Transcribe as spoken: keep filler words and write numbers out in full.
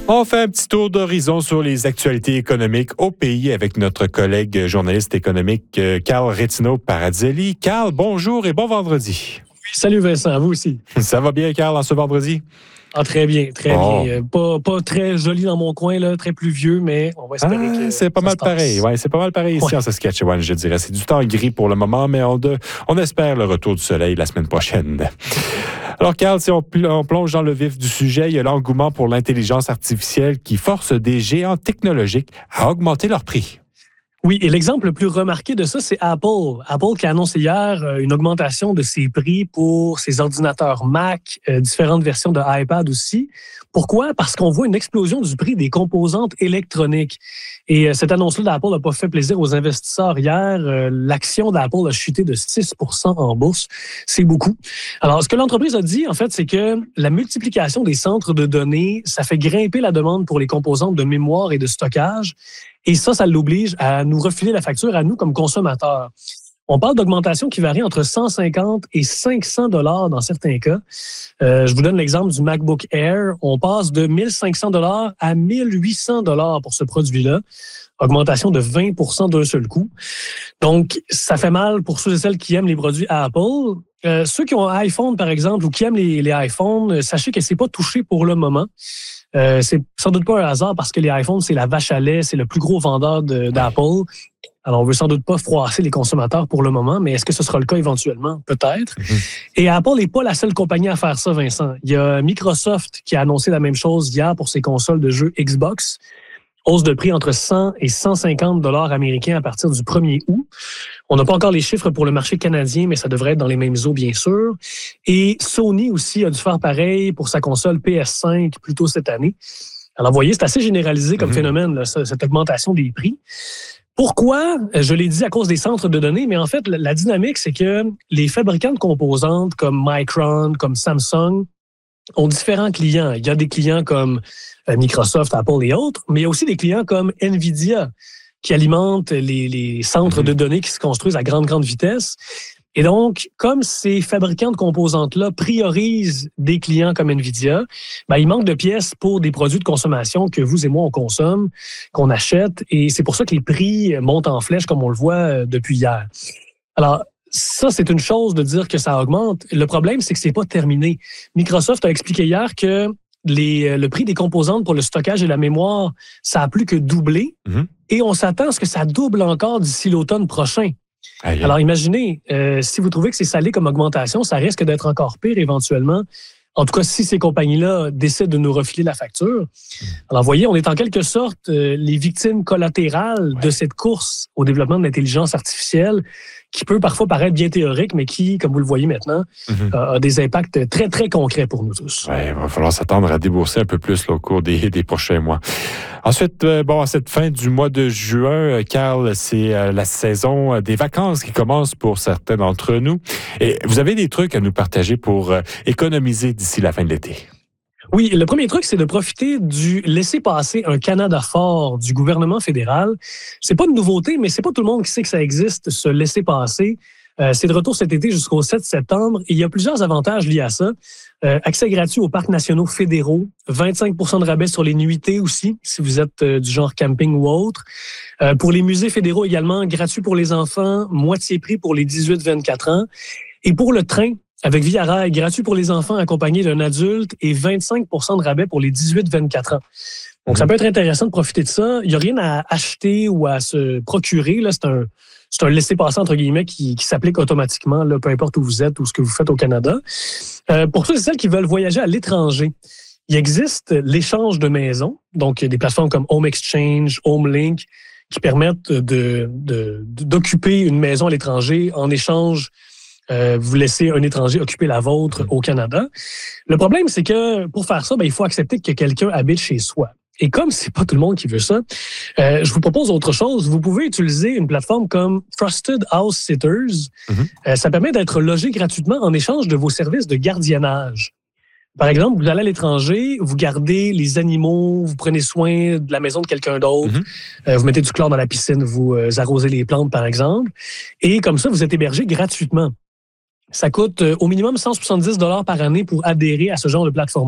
On fait un petit tour d'horizon sur les actualités économiques au pays avec notre collègue journaliste économique Carl Retino-Paradzelli. Carl, bonjour et bon vendredi. Salut Vincent, à vous aussi. Ça va bien, Carl, en ce vendredi? Ah, très bien, très bon. bien. Pas, pas très joli dans mon coin, là, très pluvieux, mais on va espérer ah, que c'est pas ça mal se passe. pareil. Ouais, c'est pas mal pareil ici ouais. en Saskatchewan, je dirais. C'est du temps gris pour le moment, mais on, de, on espère le retour du soleil la semaine prochaine. Alors, Carl, si on, on plonge dans le vif du sujet, il y a l'engouement pour l'intelligence artificielle qui force des géants technologiques à augmenter leurs prix. Oui, et l'exemple le plus remarqué de ça, c'est Apple. Apple qui a annoncé hier une augmentation de ses prix pour ses ordinateurs Mac, euh, différentes versions de iPad aussi. Pourquoi? Parce qu'on voit une explosion du prix des composantes électroniques. Et euh, cette annonce-là d'Apple n'a pas fait plaisir aux investisseurs hier. Euh, l'action d'Apple a chuté de six pour cent en bourse. C'est beaucoup. Alors, ce que l'entreprise a dit, en fait, c'est que la multiplication des centres de données, ça fait grimper la demande pour les composantes de mémoire et de stockage. Et ça, ça l'oblige à nous refiler la facture à nous comme consommateurs. On parle d'augmentation qui varie entre cent cinquante et cinq cents dollars dans certains cas. Euh, je vous donne l'exemple du MacBook Air. On passe de mille cinq cents dollars à mille huit cents dollars pour ce produit-là. Augmentation de vingt pour cent d'un seul coup. Donc, ça fait mal pour ceux et celles qui aiment les produits Apple. Euh, ceux qui ont un iPhone, par exemple, ou qui aiment les, les iPhones, sachez que c'est pas touché pour le moment. Euh, c'est sans doute pas un hasard parce que les iPhones, c'est la vache à lait, c'est le plus gros vendeur de, d'Apple. Alors, on veut sans doute pas froisser les consommateurs pour le moment, mais est-ce que ce sera le cas éventuellement? Peut-être. Mm-hmm. Et Apple n'est pas la seule compagnie à faire ça, Vincent. Il y a Microsoft qui a annoncé la même chose hier pour ses consoles de jeux Xbox. Hausse de prix entre cent et cent cinquante dollars américains à partir du premier août. On n'a pas encore les chiffres pour le marché canadien, mais ça devrait être dans les mêmes eaux, bien sûr. Et Sony aussi a dû faire pareil pour sa console P S cinq plus tôt cette année. Alors, vous voyez, c'est assez généralisé comme mm-hmm. phénomène, là, cette augmentation des prix. Pourquoi? Je l'ai dit à cause des centres de données, mais en fait, la dynamique, c'est que les fabricants de composantes comme Micron, comme Samsung, ont différents clients. Il y a des clients comme Microsoft, Apple et autres, mais il y a aussi des clients comme Nvidia qui alimentent les, les centres mmh. de données qui se construisent à grande, grande vitesse. Et donc, comme ces fabricants de composantes-là priorisent des clients comme Nvidia, ben, il manque de pièces pour des produits de consommation que vous et moi, on consomme, qu'on achète. Et c'est pour ça que les prix montent en flèche, comme on le voit depuis hier. Alors, ça, c'est une chose de dire que ça augmente. Le problème, c'est que c'est pas terminé. Microsoft a expliqué hier que les, le prix des composantes pour le stockage et la mémoire, ça a plus que doublé. Mm-hmm. Et on s'attend à ce que ça double encore d'ici l'automne prochain. Aïe. Alors, imaginez, euh, si vous trouvez que c'est salé comme augmentation, ça risque d'être encore pire éventuellement. En tout cas, si ces compagnies-là décident de nous refiler la facture. Alors, vous voyez, on est en quelque sorte euh, les victimes collatérales ouais. de cette course au développement de l'intelligence artificielle qui peut parfois paraître bien théorique, mais qui, comme vous le voyez maintenant, mm-hmm. euh, a des impacts très, très concrets pour nous tous. Oui, il va falloir s'attendre à débourser un peu plus là, au cours des, des prochains mois. Ensuite, euh, bon, à cette fin du mois de juin, euh, Carl, c'est euh, la saison des vacances qui commence pour certains d'entre nous. Et vous avez des trucs à nous partager pour euh, économiser d'ici la fin de l'été? Oui, le premier truc, c'est de profiter du laisser-passer un Canada fort du gouvernement fédéral. C'est pas une nouveauté, mais c'est pas tout le monde qui sait que ça existe, ce laisser-passer. Euh, c'est de retour cet été jusqu'au sept septembre. Et il y a plusieurs avantages liés à ça. Euh, accès gratuit aux parcs nationaux fédéraux, vingt-cinq pour cent de rabais sur les nuitées aussi, si vous êtes euh, du genre camping ou autre. Euh, pour les musées fédéraux également, gratuit pour les enfants, moitié prix pour les dix-huit vingt-quatre ans. Et pour le train, avec Via Rail, gratuit pour les enfants accompagnés d'un adulte et vingt-cinq pour cent de rabais pour les dix-huit vingt-quatre ans. Donc, ça peut être intéressant de profiter de ça. Il n'y a rien à acheter ou à se procurer. Là, c'est un, c'est un laisser-passer, entre guillemets, qui, qui s'applique automatiquement, là, peu importe où vous êtes ou ce que vous faites au Canada. Euh, pour ceux et celles qui veulent voyager à l'étranger, il existe l'échange de maisons. Donc, il y a des plateformes comme Home Exchange, HomeLink, qui permettent de, de, d'occuper une maison à l'étranger en échange. Euh, vous laissez un étranger occuper la vôtre au Canada. Le problème, c'est que pour faire ça, ben, il faut accepter que quelqu'un habite chez soi. Et comme c'est pas tout le monde qui veut ça, euh, je vous propose autre chose. Vous pouvez utiliser une plateforme comme Trusted House Sitters. Mm-hmm. Euh, ça permet d'être logé gratuitement en échange de vos services de gardiennage. Par exemple, vous allez à l'étranger, vous gardez les animaux, vous prenez soin de la maison de quelqu'un d'autre, mm-hmm. euh, vous mettez du chlore dans la piscine, vous euh, arrosez les plantes, par exemple. Et comme ça, vous êtes hébergé gratuitement. Ça coûte euh, au minimum cent soixante-dix dollars par année pour adhérer à ce genre de plateforme.